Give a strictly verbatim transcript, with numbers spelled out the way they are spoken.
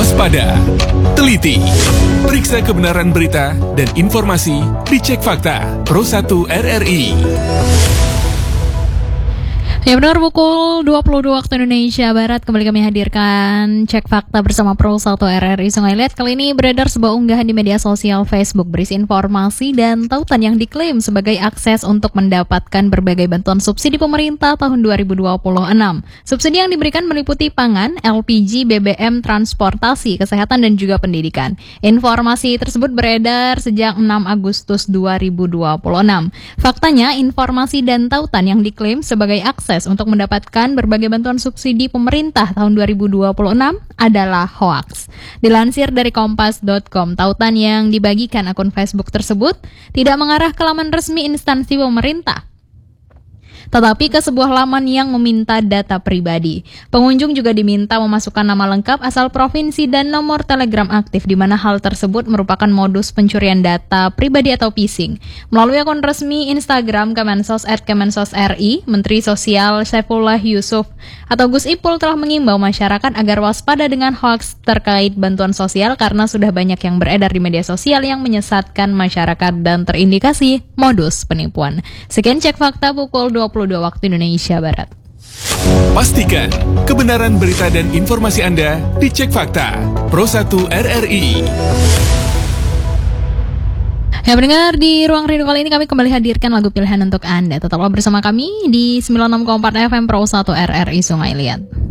Waspada, teliti, periksa kebenaran berita dan informasi di Cek Fakta Pro satu R R I. Ya benar, pukul dua puluh dua waktu Indonesia Barat kembali kami hadirkan Cek Fakta bersama Pro satu R R I Sungai Liat. Kali ini beredar sebuah unggahan di media sosial Facebook berisi informasi dan tautan yang diklaim sebagai akses untuk mendapatkan berbagai bantuan subsidi pemerintah tahun dua ribu dua puluh enam. Subsidi yang diberikan meliputi pangan, L P G, B B M, transportasi, kesehatan dan juga pendidikan. Informasi tersebut beredar sejak enam Agustus dua ribu dua puluh enam. Faktanya, informasi dan tautan yang diklaim sebagai akses untuk mendapatkan berbagai bantuan subsidi pemerintah tahun dua ribu dua puluh enam adalah hoaks. Dilansir dari kompas dot com, tautan yang dibagikan akun Facebook tersebut tidak mengarah ke laman resmi instansi pemerintah, tetapi ke sebuah laman yang meminta data pribadi. Pengunjung juga diminta memasukkan nama lengkap, asal provinsi, dan nomor telegram aktif, di mana hal tersebut merupakan modus pencurian data pribadi atau phishing. Melalui akun resmi Instagram Kemensos et Kemensos R I, Menteri Sosial Saifullah Yusuf atau Gus Ipul telah mengimbau masyarakat agar waspada dengan hoaks terkait bantuan sosial karena sudah banyak yang beredar di media sosial yang menyesatkan masyarakat dan terindikasi modus penipuan. Sekian Cek Fakta pukul dua puluh dua waktu Indonesia Barat. Pastikan kebenaran berita dan informasi Anda di Cek Fakta Pro satu R R I. Ya pendengar, di Ruang Rindu kali ini kami kembali hadirkan lagu pilihan untuk Anda. Tetaplah bersama kami di sembilan puluh enam koma empat F M Pro satu R R I Sungai Liat.